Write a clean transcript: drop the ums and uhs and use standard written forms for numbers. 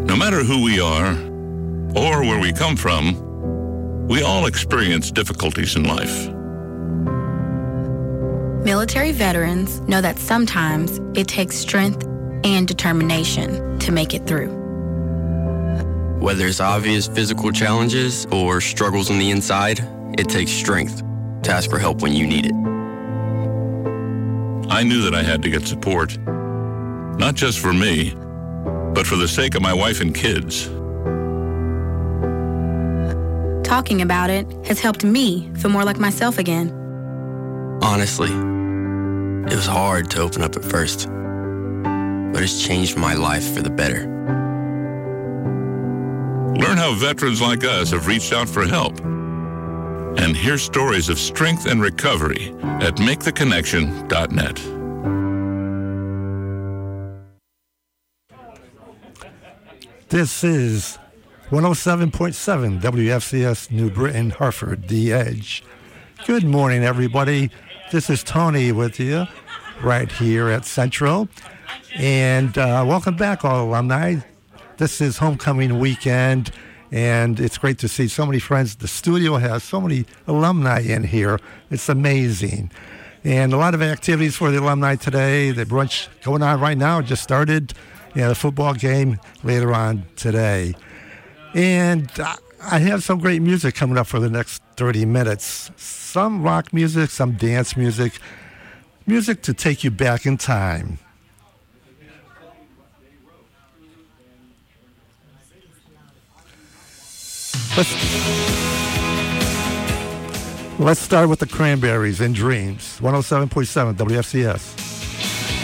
No matter who we are or where we come from, we all experience difficulties in life. Military veterans know that sometimes it takes strength and determination to make it through. Whether it's obvious physical challenges or struggles on the inside, it takes strength to ask for help when you need it. I knew that I had to get support, not just for me, but for the sake of my wife and kids. Talking about it has helped me feel more like myself again. Honestly, it was hard to open up at first, but it's changed my life for the better. Learn how veterans like us have reached out for help. And hear stories of strength and recovery at maketheconnection.net. This is 107.7 WFCS New Britain, Hartford, The Edge. Good morning, everybody. This is Tony with you right here at Central. And welcome back, all alumni. This is homecoming weekend, and it's great to see so many friends. The studio has so many alumni in here. It's amazing. And a lot of activities for the alumni today. The brunch going on right now just started. The football game later on today. And I have some great music coming up for the next 30 minutes. Some rock music, some dance music. Music to take you back in time. Let's start with the Cranberries in Dreams, 107.7 WFCS.